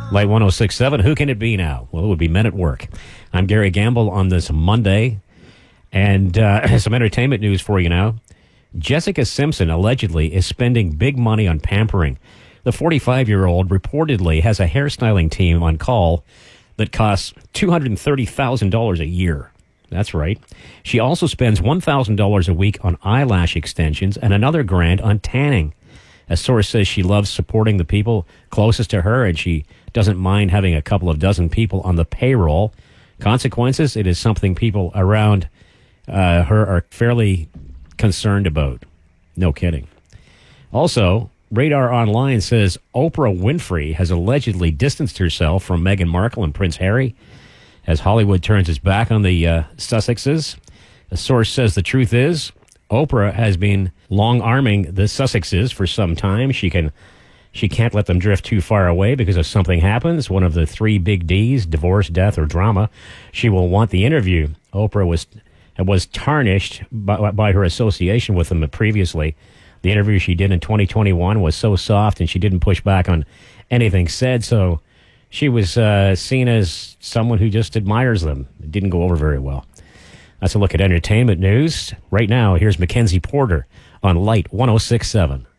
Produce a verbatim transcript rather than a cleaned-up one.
Light one oh six point seven, who can it be now? Well, it would be Men at Work. I'm Gary Gamble on this Monday, and uh, some entertainment news for you now. Jessica Simpson allegedly is spending big money on pampering. The forty-five-year-old reportedly has a hairstyling team on call that costs two hundred thirty thousand dollars a year. That's right. She also spends one thousand dollars a week on eyelash extensions and another grand on tanning. A source says she loves supporting the people closest to her, and she doesn't mind having a couple of dozen people on the payroll. Consequences, it is something people around uh, her are fairly concerned about. No kidding. Also, Radar Online says Oprah Winfrey has allegedly distanced herself from Meghan Markle and Prince Harry as Hollywood turns its back on the uh, Sussexes. The source says the truth is Oprah has been long-arming the Sussexes for some time. She can, she can't let them drift too far away because if something happens, one of the three big Ds, divorce, death, or drama, she will want the interview. Oprah was was tarnished by, by her association with them previously. The interview she did in twenty twenty-one was so soft, and she didn't push back on anything said, so she was uh, seen as someone who just admires them. It didn't go over very well. That's a look at entertainment news. Right now, here's Mackenzie Porter on Light one oh six point seven.